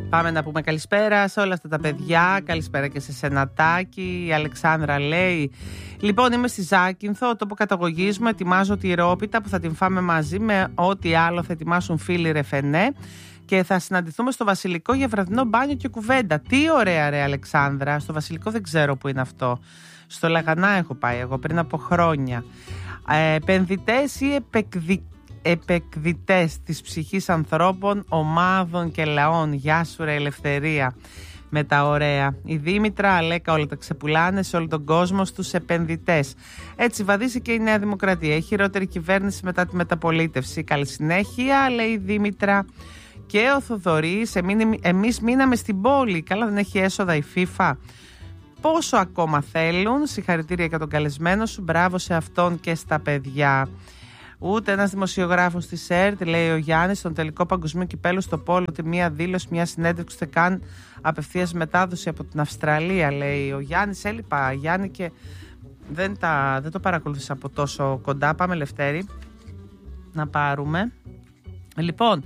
Πάμε να πούμε καλησπέρα σε όλα αυτά τα παιδιά. Καλησπέρα και σε Σενατάκη. Η Αλεξάνδρα λέει: Λοιπόν, είμαι στη Ζάκυνθο, τόπο καταγωγής μου. Ετοιμάζω τη ρόπιτα που θα την φάμε μαζί με ό,τι άλλο θα ετοιμάσουν φίλοι ρεφενέ. Και θα συναντηθούμε στο Βασιλικό για βραδινό μπάνιο και κουβέντα. Τι ωραία, ρε Αλεξάνδρα. Στο Βασιλικό δεν ξέρω που είναι αυτό. Στο Λαγανά έχω πάει εγώ πριν από χρόνια. Επενδυτές ή επεκδυτές της ψυχής ανθρώπων, ομάδων και λαών. Γεια σου ρε Ελευθερία με τα ωραία. Η Δήμητρα, Αλέκα, όλα τα ξεπουλάνε σε όλο τον κόσμο στους επενδυτές. Έτσι βαδίζει και η Νέα Δημοκρατία. Η χειρότερη κυβέρνηση μετά τη μεταπολίτευση. Καλή συνέχεια, λέει η Δήμητρα. Και ο Θοδωρής, εμείς μείναμε στην πόλη. Καλά, δεν έχει έσοδα η FIFA. Πόσο ακόμα θέλουν? Συγχαρητήρια για τον καλεσμένο σου. Μπράβο σε αυτόν και στα παιδιά. Ούτε ένας δημοσιογράφος της ΕΡΤ, λέει ο Γιάννης, στον τελικό παγκοσμίου κυπέλου στο πόλο, ότι μία δήλωση, μία συνέντευξη, ούτε καν απευθείας μετάδοση από την Αυστραλία, λέει ο Γιάννης. Έλειπα, Γιάννη, και δεν το παρακολούθησα από τόσο κοντά. Πάμε, Λευτέρη, να πάρουμε. Λοιπόν,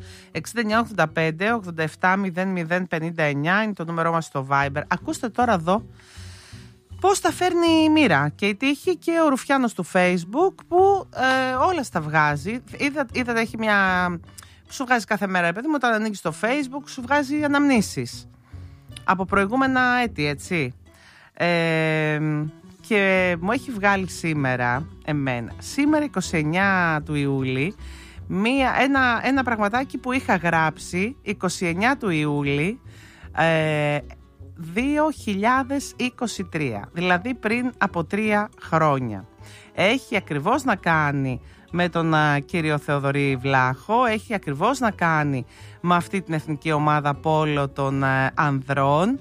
6985-870059 είναι το νούμερό μας στο Viber. Ακούστε τώρα εδώ πώς τα φέρνει η μοίρα και η τύχη και ο Ρουφιάνος του Facebook που όλα στα βγάζει. Είδατε, έχει μια... Σου βγάζει κάθε μέρα, παιδί μου, όταν ανοίγεις το Facebook, σου βγάζει αναμνήσεις από προηγούμενα έτη, έτσι. Και μου έχει βγάλει σήμερα, εμένα, σήμερα 29 του Ιούλη, ένα πραγματάκι που είχα γράψει 29 του Ιούλη 2023, δηλαδή πριν από 3 χρόνια. Έχει ακριβώς να κάνει με τον κύριο Θεοδωρή Βλάχο, έχει ακριβώς να κάνει με αυτή την εθνική ομάδα πόλο των ανδρών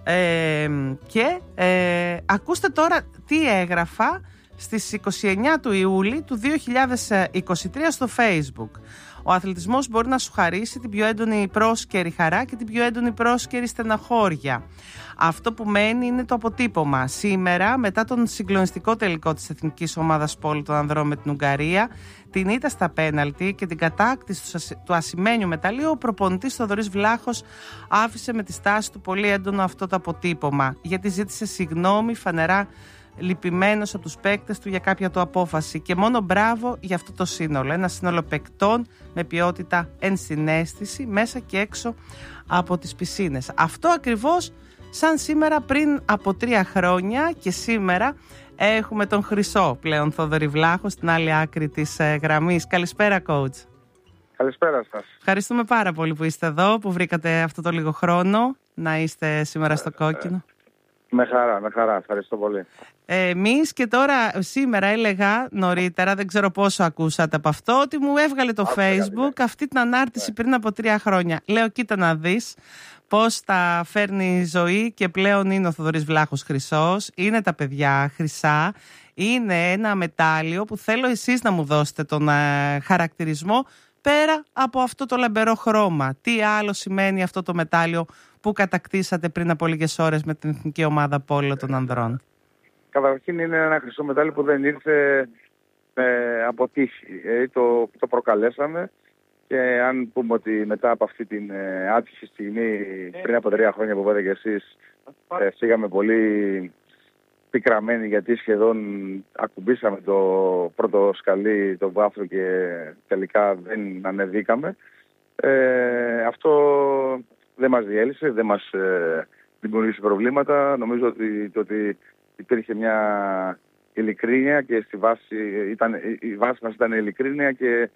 και ακούστε τώρα τι έγραφα στις 29 του Ιούλη του 2023 στο Facebook. Ο αθλητισμός μπορεί να σου χαρίσει την πιο έντονη πρόσκαιρη χαρά και την πιο έντονη πρόσκαιρη στεναχώρια. Αυτό που μένει είναι το αποτύπωμα. Σήμερα, μετά τον συγκλονιστικό τελικό της εθνικής ομάδας πόλου των ανδρών με την Ουγγαρία, την ήττα στα πέναλτι και την κατάκτηση του ασημένιου μεταλλείου, ο προπονητής Θοδωρής Βλάχος άφησε με τη στάση του πολύ έντονο αυτό το αποτύπωμα, γιατί ζήτησε συγγνώμη φανερά λυπημένος από τους παίκτες του για κάποια του απόφαση, και μόνο μπράβο για αυτό το σύνολο. Ένα σύνολο παικτών με ποιότητα ενσυναίσθηση μέσα και έξω από τις πισίνες. Αυτό ακριβώς σαν σήμερα πριν από 3 χρόνια, και σήμερα έχουμε τον χρυσό πλέον Θοδωρή Βλάχο στην άλλη άκρη της γραμμής. Καλησπέρα, coach. Καλησπέρα σας. Ευχαριστούμε πάρα πολύ που είστε εδώ, που βρήκατε αυτό το λίγο χρόνο να είστε σήμερα στο κόκκινο. Με χαρά, ευχαριστώ πολύ. Εμείς και τώρα σήμερα έλεγα νωρίτερα, δεν ξέρω πόσο ακούσατε από αυτό, ότι μου έβγαλε το Facebook αυτή την ανάρτηση πριν από 3 χρόνια. Λέω, κοίτα να δεις πώς τα φέρνει η ζωή, και πλέον είναι ο Θοδωρής Βλάχος χρυσός, είναι τα παιδιά χρυσά, είναι ένα μετάλλιο που θέλω εσείς να μου δώσετε τον χαρακτηρισμό πέρα από αυτό το λαμπερό χρώμα. Τι άλλο σημαίνει αυτό το μετάλλιο που κατακτήσατε πριν από λίγες ώρες με την εθνική ομάδα πόλο των ανδρών? Καταρχήν είναι ένα χρυσό μετάλλιο που δεν ήρθε από τύχη. Το προκαλέσαμε, και αν πούμε ότι μετά από αυτή την άτυχη στιγμή πριν από 3 χρόνια που είπατε και εσείς, φύγαμε πολύ πικραμένοι, γιατί σχεδόν ακουμπήσαμε το πρώτο σκαλί, το βάθρο, και τελικά δεν ανεβήκαμε. Αυτό δεν μας διέλυσε, δεν μας δημιουργήσε προβλήματα. Νομίζω ότι υπήρχε μια ειλικρίνεια, και στη βάση η βάση μας ήταν ειλικρίνεια, και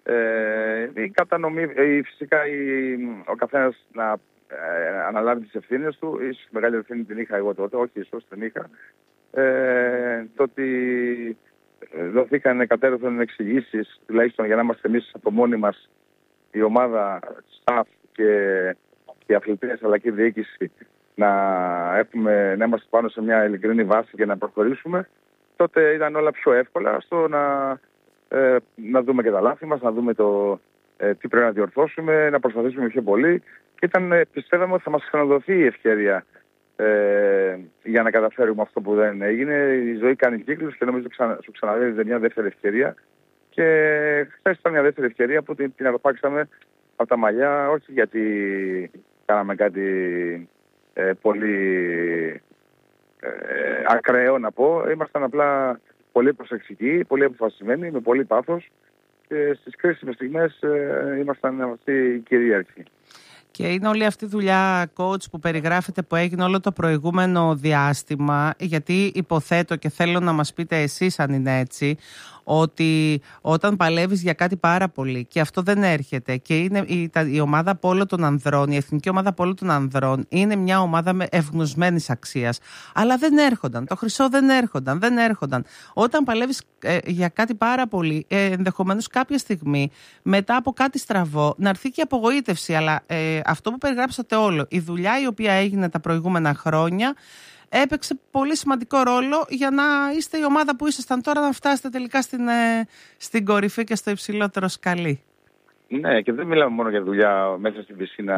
η κατανομή, φυσικά ο καθένας να αναλάβει τις ευθύνες του. Ίσως μεγάλη ευθύνη την είχα εγώ τότε, όχι ίσως την είχα. Το ότι δοθήκαν κατέρωθεν εξηγήσεις, τουλάχιστον για να είμαστε εμείς από μόνοι μας, η ομάδα, staff και οι αθλητές αλλά και η διοίκηση, να είμαστε πάνω σε μια ειλικρινή βάση και να προχωρήσουμε, τότε ήταν όλα πιο εύκολα στο να δούμε και τα λάθη μας, να δούμε τι πρέπει να διορθώσουμε, να προσπαθήσουμε πιο πολύ. Και πιστεύαμε ότι θα μας ξαναδοθεί η ευκαιρία για να καταφέρουμε αυτό που δεν έγινε. Η ζωή κάνει κύκλους και νομίζω σου ξαναδίδεται μια δεύτερη ευκαιρία. Και χθες ήταν μια δεύτερη ευκαιρία που την αρπάξαμε από τα μαλλιά, όχι γιατί κάναμε κάτι πολύ ακραίο να πω. Ήμασταν απλά πολύ προσεκτικοί, πολύ αποφασισμένοι, με πολύ πάθος και στις κρίσιμες στιγμές ήμασταν αυτοί οι κυρίαρχοι. Και είναι όλη αυτή η δουλειά, coach, που περιγράφεται, που έγινε όλο το προηγούμενο διάστημα, γιατί υποθέτω και θέλω να μας πείτε εσείς αν είναι έτσι, ότι όταν παλεύεις για κάτι πάρα πολύ και αυτό δεν έρχεται και είναι η ομάδα πόλο των ανδρών, η εθνική ομάδα πόλο των ανδρών είναι μια ομάδα με ευγνωσμένης αξίας, αλλά δεν έρχονταν, το χρυσό δεν έρχονταν. Όταν παλεύεις για κάτι πάρα πολύ, ενδεχομένως κάποια στιγμή μετά από κάτι στραβό να έρθει και η απογοήτευση, αλλά αυτό που περιγράψατε όλο, η δουλειά η οποία έγινε τα προηγούμενα χρόνια έπαιξε πολύ σημαντικό ρόλο για να είστε η ομάδα που ήσασταν τώρα, να φτάσετε τελικά στην κορυφή και στο υψηλότερο σκαλί. Ναι, και δεν μιλάμε μόνο για δουλειά μέσα στην πισίνα